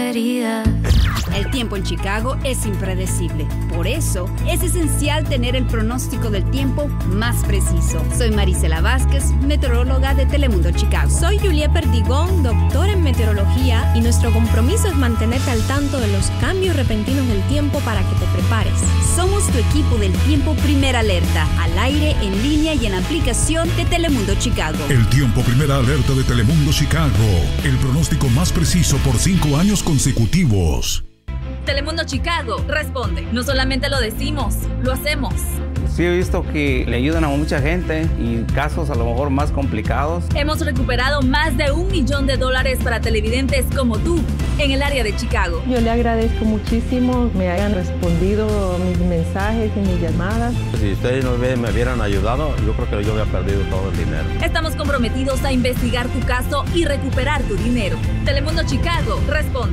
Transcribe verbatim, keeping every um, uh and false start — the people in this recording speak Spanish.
heridas. El tiempo en Chicago es impredecible. Por eso, es esencial tener el pronóstico del tiempo más preciso. Soy Marisela Vázquez, meteoróloga de Telemundo Chicago. Soy Julia Perdigón, doctora en meteorología, y nuestro compromiso es mantenerte al tanto de los cambios repentinos del tiempo para que te prepares. Somos tu equipo del tiempo Primera Alerta, al aire, en línea y en la aplicación de Telemundo Chicago. El tiempo Primera Alerta de Telemundo Chicago. El pronóstico más preciso por cinco años consecutivos. Telemundo Chicago responde. No solamente lo decimos, lo hacemos. Sí, he visto que le ayudan a mucha gente y casos a lo mejor más complicados. Hemos recuperado más de un millón de dólares para televidentes como tú en el área de Chicago. Yo le agradezco muchísimo me hayan respondido mis mensajes y mis llamadas. Si ustedes no me hubieran ayudado, yo creo que yo había perdido todo el dinero. Estamos comprometidos a investigar tu caso y recuperar tu dinero. Telemundo Chicago responde.